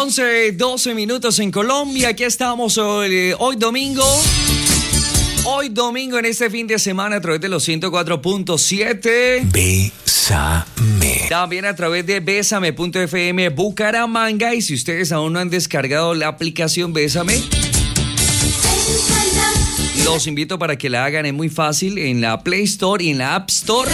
11:12 minutos en Colombia. Aquí estamos hoy domingo. Hoy domingo en este fin de semana a través de los 104.7. Bésame. También a través de Bésame.fm Bucaramanga. Y si ustedes aún no han descargado la aplicación Bésame, los invito para que la hagan. Es muy fácil en la Play Store y en la App Store.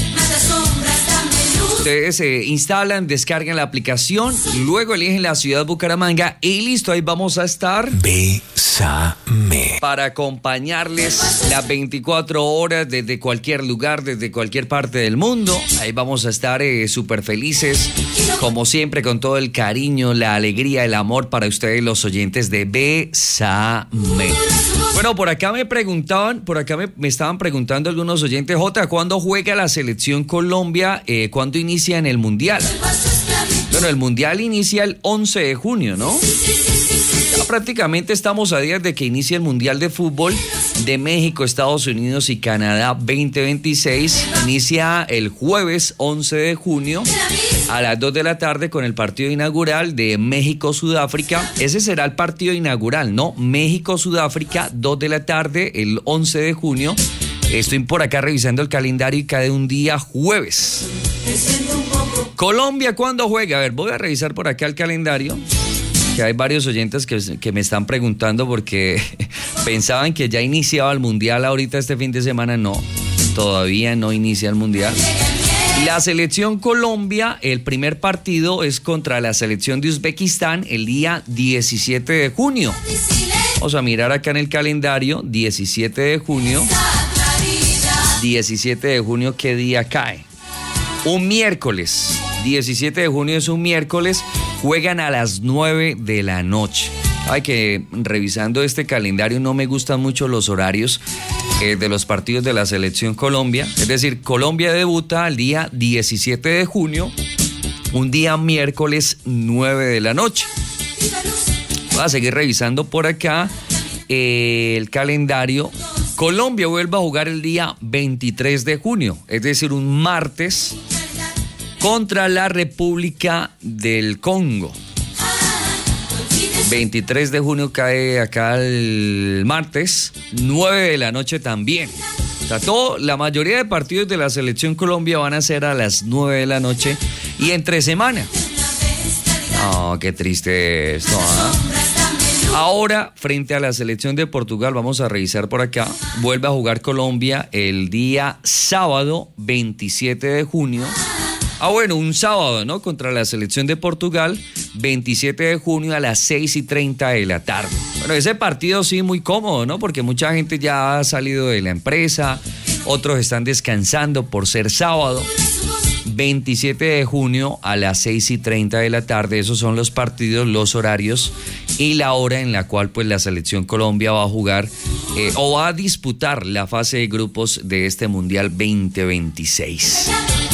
Ustedes instalan, descargan la aplicación, luego eligen la ciudad Bucaramanga y listo, ahí vamos a estar. Bésame. Para acompañarles las 24 horas desde cualquier lugar, desde cualquier parte del mundo. Ahí vamos a estar súper felices, como siempre, con todo el cariño, la alegría, el amor para ustedes, los oyentes de Bésame. Bueno, por acá me estaban preguntando algunos oyentes, Jota, ¿cuándo juega la selección Colombia? ¿Cuándo inicia en el Mundial? Bueno, el Mundial inicia el 11 de junio, ¿no? Ya prácticamente estamos a días de que inicie el Mundial de Fútbol de México, Estados Unidos y Canadá 2026. Inicia el jueves 11 de junio a las 2 de la tarde con el partido inaugural de México-Sudáfrica. Ese será el partido inaugural, ¿no? México-Sudáfrica, 2 de la tarde, el 11 de junio. Estoy por acá revisando el calendario y cae un día jueves. Colombia, ¿cuándo juega? A ver, voy a revisar por acá el calendario, que hay varios oyentes que me están preguntando porque pensaban que ya iniciaba el Mundial ahorita este fin de semana. No, todavía no inicia el Mundial. La selección Colombia, el primer partido es contra la selección de Uzbekistán el día 17 de junio. Vamos a mirar acá en el calendario, 17 de junio. 17 de junio, ¿qué día cae? Un miércoles. 17 de junio es un miércoles. Juegan a las 9 de la noche. Ay, que revisando este calendario no me gustan mucho los horarios de los partidos de la selección Colombia. Es decir, Colombia debuta el día 17 de junio, un día miércoles 9 de la noche. Voy a seguir revisando por acá el calendario. Colombia vuelve a jugar el día 23 de junio, es decir, un martes, contra la República del Congo. 23 de junio cae acá el martes, 9 de la noche también. O sea, la mayoría de partidos de la selección Colombia van a ser a las 9 de la noche y entre semana. Oh, qué triste esto, ¿eh? Ahora, frente a la selección de Portugal, vamos a revisar por acá, vuelve a jugar Colombia el día sábado 27 de junio. Bueno, un sábado, ¿no? Contra la selección de Portugal, 27 de junio a las 6:30 de la tarde. Bueno, ese partido sí muy cómodo, ¿no? Porque mucha gente ya ha salido de la empresa, otros están descansando por ser sábado. 27 de junio a las 6:30 de la tarde, esos son los partidos, los horarios y la hora en la cual pues la selección Colombia va a jugar o va a disputar la fase de grupos de este Mundial 2026.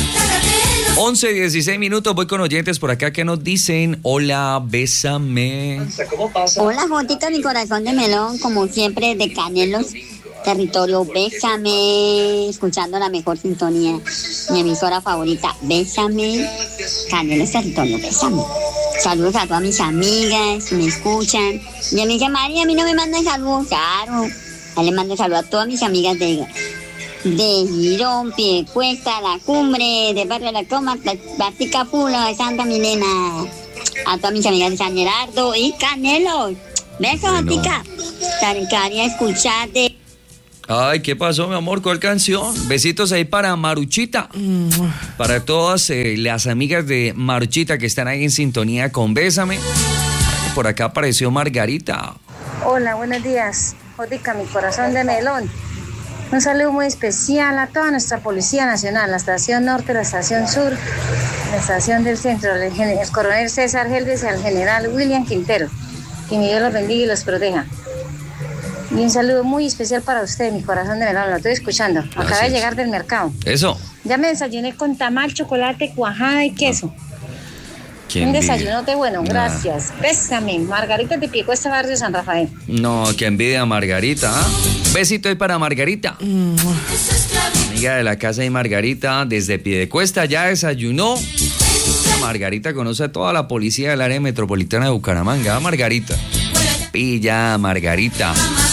11:16 minutos, voy con oyentes por acá que nos dicen, hola, bésame. ¿Cómo pasa? Hola, Jotita, mi corazón de melón, como siempre, de Canelos, territorio, bésame, escuchando la mejor sintonía, mi emisora favorita, bésame, Canelos, territorio, bésame. Saludos a todas mis amigas que me escuchan. Y a mi amiga María, a mí no me mandan saludos, claro. Ya le mando saludos a todas mis amigas de Girón, Piedecuesta, La Cumbre, de Barrio La Coma, Batica Pula, de Santa Milena. A todas mis amigas de San Gerardo y Canelos. Besos, Batica. Quería escucharte. Ay, ¿qué pasó, mi amor? ¿Cuál canción? Besitos ahí para Maruchita. Para todas las amigas de Maruchita que están ahí en sintonía con Bésame. Por acá apareció Margarita. Hola, buenos días. Jotica, mi corazón de melón. Un saludo muy especial a toda nuestra Policía Nacional, la Estación Norte, la Estación Sur, la Estación del Centro, el coronel César Geldes y al general William Quintero. Que mi Dios los bendiga y los proteja. Y un saludo muy especial para usted, mi corazón de melón, lo estoy escuchando. Acabé de llegar del mercado. Eso. Ya me desayuné con tamal, chocolate, cuajada y queso. Un desayunote bueno, gracias. Bésame, Margarita de Piedecuesta, barrio San Rafael. No, qué envidia, Margarita. Besito ahí para Margarita. Amiga de la casa de Margarita, desde Piedecuesta, ya desayunó. Margarita conoce a toda la policía del área metropolitana de Bucaramanga. Margarita. Pilla, Margarita.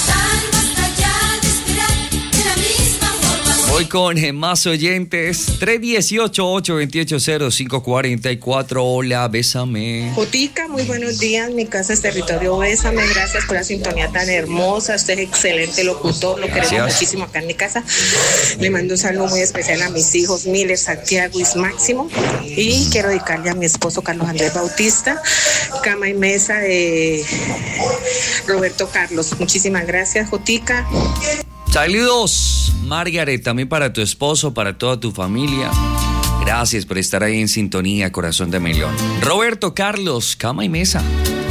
Voy con más oyentes. 318-828-0544. Hola, bésame. Jotica, muy buenos días. Mi casa es territorio Bésame. Gracias por la sintonía tan hermosa. Usted es excelente locutor. Lo queremos muchísimo acá en mi casa. Le mando un saludo muy especial a mis hijos Miller, Santiago y Máximo. Y quiero dedicarle a mi esposo Carlos Andrés Bautista. Cama y mesa de Roberto Carlos. Muchísimas gracias, Jotica. Saludos, Margaret, también para tu esposo, para toda tu familia. Gracias por estar ahí en sintonía, corazón de melón. Roberto Carlos, cama y mesa.